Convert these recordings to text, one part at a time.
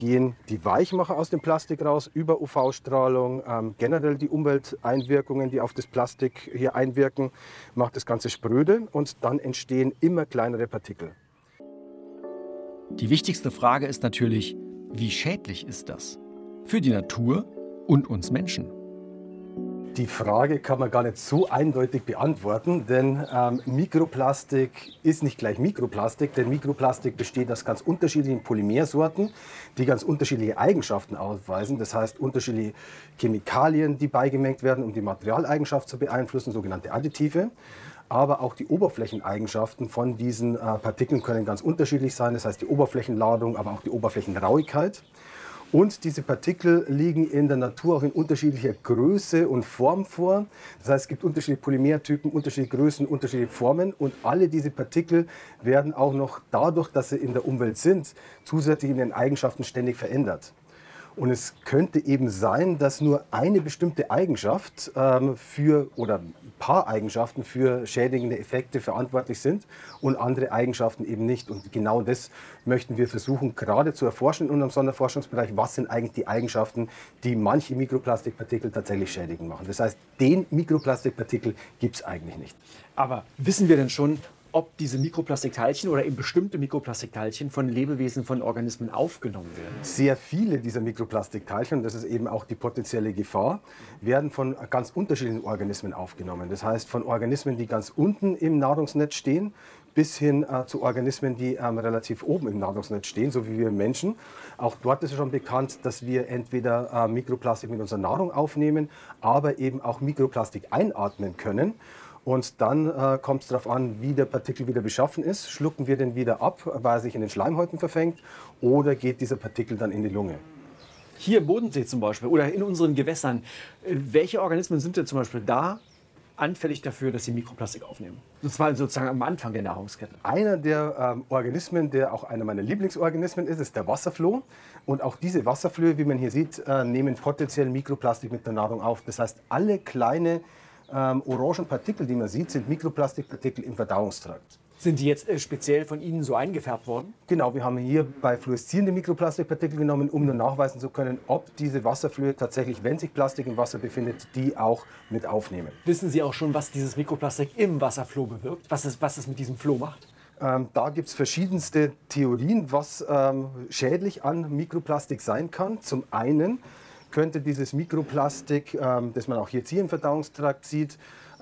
gehen die Weichmacher aus dem Plastik raus über UV-Strahlung, generell die Umwelteinwirkungen, die auf das Plastik hier einwirken, macht das Ganze spröde und dann entstehen immer kleinere Partikel. Die wichtigste Frage ist natürlich, wie schädlich ist das? Für die Natur und uns Menschen. Die Frage kann man gar nicht so eindeutig beantworten, denn Mikroplastik ist nicht gleich Mikroplastik, denn Mikroplastik besteht aus ganz unterschiedlichen Polymersorten, die ganz unterschiedliche Eigenschaften aufweisen. Das heißt, unterschiedliche Chemikalien, die beigemengt werden, um die Materialeigenschaft zu beeinflussen, sogenannte Additive. Aber auch die Oberflächeneigenschaften von diesen Partikeln können ganz unterschiedlich sein. Das heißt, die Oberflächenladung, aber auch die Oberflächenrauigkeit. Und diese Partikel liegen in der Natur auch in unterschiedlicher Größe und Form vor. Das heißt, es gibt unterschiedliche Polymertypen, unterschiedliche Größen, unterschiedliche Formen. Und alle diese Partikel werden auch noch dadurch, dass sie in der Umwelt sind, zusätzlich in ihren Eigenschaften ständig verändert. Und es könnte eben sein, dass nur eine bestimmte Eigenschaft oder ein paar Eigenschaften für schädigende Effekte verantwortlich sind und andere Eigenschaften eben nicht. Und genau das möchten wir versuchen, gerade zu erforschen in unserem Sonderforschungsbereich. Was sind eigentlich die Eigenschaften, die manche Mikroplastikpartikel tatsächlich schädigend machen? Das heißt, den Mikroplastikpartikel gibt es eigentlich nicht. Aber wissen wir denn schon, ob diese Mikroplastikteilchen oder eben bestimmte Mikroplastikteilchen von Lebewesen, von Organismen aufgenommen werden? Sehr viele dieser Mikroplastikteilchen, und das ist eben auch die potenzielle Gefahr, werden von ganz unterschiedlichen Organismen aufgenommen. Das heißt, von Organismen, die ganz unten im Nahrungsnetz stehen, bis hin zu Organismen, die relativ oben im Nahrungsnetz stehen, so wie wir Menschen. Auch dort ist es schon bekannt, dass wir entweder Mikroplastik mit unserer Nahrung aufnehmen, aber eben auch Mikroplastik einatmen können. Und dann kommt es darauf an, wie der Partikel wieder beschaffen ist. Schlucken wir den wieder ab, weil er sich in den Schleimhäuten verfängt, oder geht dieser Partikel dann in die Lunge? Hier im Bodensee zum Beispiel oder in unseren Gewässern, welche Organismen sind denn zum Beispiel da anfällig dafür, dass sie Mikroplastik aufnehmen? Und zwar sozusagen am Anfang der Nahrungskette. Einer der Organismen, der auch einer meiner Lieblingsorganismen ist der Wasserfloh. Und auch diese Wasserflöhe, wie man hier sieht, nehmen potenziell Mikroplastik mit der Nahrung auf. Das heißt, alle kleine orangen Partikel, die man sieht, sind Mikroplastikpartikel im Verdauungstrakt. Sind die jetzt speziell von Ihnen so eingefärbt worden? Genau, wir haben hier bei fluoreszierende Mikroplastikpartikel genommen, um nur nachweisen zu können, ob diese Wasserflöhe tatsächlich, wenn sich Plastik im Wasser befindet, die auch mit aufnehmen. Wissen Sie auch schon, was dieses Mikroplastik im Wasserfloh bewirkt? Was es mit diesem Floh macht? Da gibt es verschiedenste Theorien, was schädlich an Mikroplastik sein kann. Zum einen könnte dieses Mikroplastik, das man auch jetzt hier im Verdauungstrakt sieht,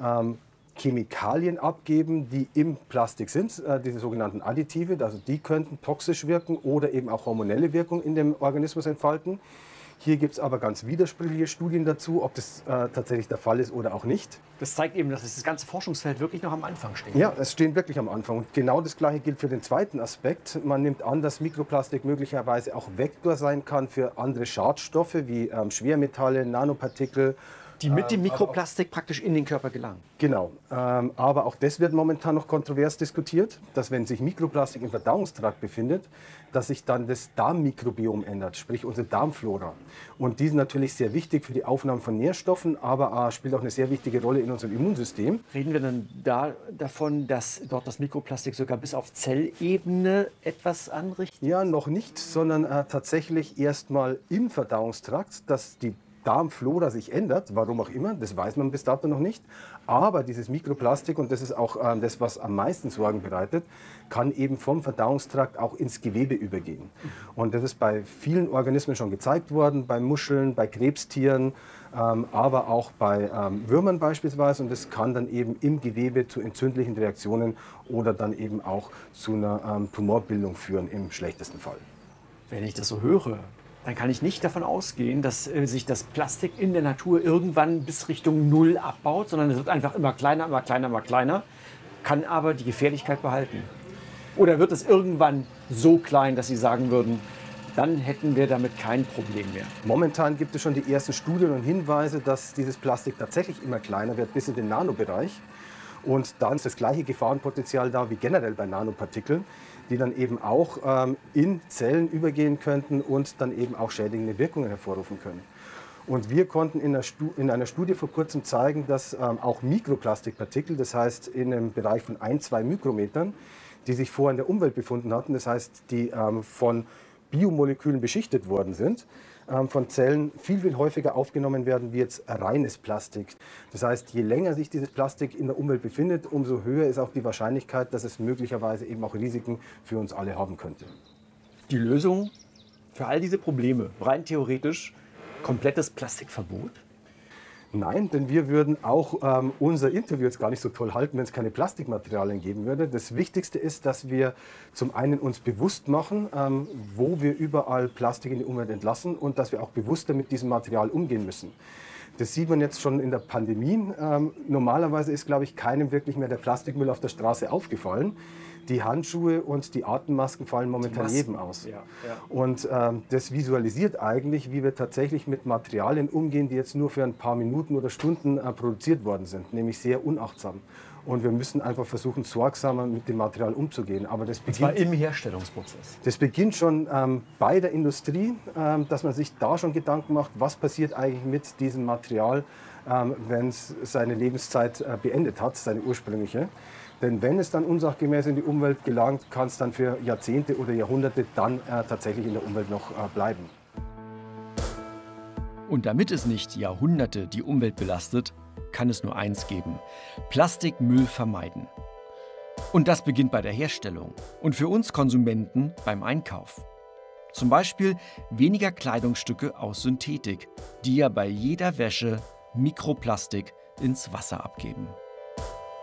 Chemikalien abgeben, die im Plastik sind, diese sogenannten Additive. Also die könnten toxisch wirken oder eben auch hormonelle Wirkung in dem Organismus entfalten. Hier gibt es aber ganz widersprüchliche Studien dazu, ob das tatsächlich der Fall ist oder auch nicht. Das zeigt eben, dass das ganze Forschungsfeld wirklich noch am Anfang steht. Ja, es stehen wirklich am Anfang. Und genau das Gleiche gilt für den zweiten Aspekt. Man nimmt an, dass Mikroplastik möglicherweise auch Vektor sein kann für andere Schadstoffe wie Schwermetalle, Nanopartikel. Die mit dem Mikroplastik praktisch in den Körper gelangen. Genau, aber auch das wird momentan noch kontrovers diskutiert, dass wenn sich Mikroplastik im Verdauungstrakt befindet, dass sich dann das Darmmikrobiom ändert, sprich unsere Darmflora. Und die ist natürlich sehr wichtig für die Aufnahme von Nährstoffen, aber spielt auch eine sehr wichtige Rolle in unserem Immunsystem. Reden wir dann davon, dass dort das Mikroplastik sogar bis auf Zellebene etwas anrichtet? Ja, noch nicht, sondern tatsächlich erst mal im Verdauungstrakt, dass die Darmflora sich ändert, warum auch immer, das weiß man bis dato noch nicht. Aber dieses Mikroplastik, und das ist auch das, was am meisten Sorgen bereitet, kann eben vom Verdauungstrakt auch ins Gewebe übergehen. Und das ist bei vielen Organismen schon gezeigt worden, bei Muscheln, bei Krebstieren, aber auch bei Würmern beispielsweise. Und das kann dann eben im Gewebe zu entzündlichen Reaktionen oder dann eben auch zu einer Tumorbildung führen im schlechtesten Fall. Wenn ich das so höre, dann kann ich nicht davon ausgehen, dass sich das Plastik in der Natur irgendwann bis Richtung Null abbaut, sondern es wird einfach immer kleiner, immer kleiner, immer kleiner, kann aber die Gefährlichkeit behalten. Oder wird es irgendwann so klein, dass Sie sagen würden, dann hätten wir damit kein Problem mehr? Momentan gibt es schon die ersten Studien und Hinweise, dass dieses Plastik tatsächlich immer kleiner wird, bis in den Nanobereich. Und dann ist das gleiche Gefahrenpotenzial da wie generell bei Nanopartikeln, die dann eben auch in Zellen übergehen könnten und dann eben auch schädigende Wirkungen hervorrufen können. Und wir konnten in einer Studie vor kurzem zeigen, dass auch Mikroplastikpartikel, das heißt in einem Bereich von 1, 2 Mikrometern, die sich vorher in der Umwelt befunden hatten, das heißt die von Biomolekülen beschichtet worden sind, von Zellen viel, viel häufiger aufgenommen werden wie jetzt reines Plastik. Das heißt, je länger sich dieses Plastik in der Umwelt befindet, umso höher ist auch die Wahrscheinlichkeit, dass es möglicherweise eben auch Risiken für uns alle haben könnte. Die Lösung für all diese Probleme, rein theoretisch, komplettes Plastikverbot? Nein, denn wir würden auch unser Interview jetzt gar nicht so toll halten, wenn es keine Plastikmaterialien geben würde. Das Wichtigste ist, dass wir zum einen uns bewusst machen, wo wir überall Plastik in die Umwelt entlassen und dass wir auch bewusster mit diesem Material umgehen müssen. Das sieht man jetzt schon in der Pandemie. Normalerweise ist, glaube ich, keinem wirklich mehr der Plastikmüll auf der Straße aufgefallen. Die Handschuhe und die Atemmasken fallen momentan jedem aus. Ja, ja. Und das visualisiert eigentlich, wie wir tatsächlich mit Materialien umgehen, die jetzt nur für ein paar Minuten oder Stunden produziert worden sind, nämlich sehr unachtsam. Und wir müssen einfach versuchen, sorgsamer mit dem Material umzugehen. Aber das beginnt, und zwar im Herstellungsprozess. Das beginnt schon bei der Industrie, dass man sich da schon Gedanken macht, was passiert eigentlich mit diesem Material, wenn es seine Lebenszeit beendet hat, seine ursprüngliche. Denn wenn es dann unsachgemäß in die Umwelt gelangt, kann es dann für Jahrzehnte oder Jahrhunderte dann tatsächlich in der Umwelt noch bleiben. Und damit es nicht Jahrhunderte die Umwelt belastet, kann es nur eins geben: Plastikmüll vermeiden. Und das beginnt bei der Herstellung und für uns Konsumenten beim Einkauf. Zum Beispiel weniger Kleidungsstücke aus Synthetik, die ja bei jeder Wäsche Mikroplastik ins Wasser abgeben.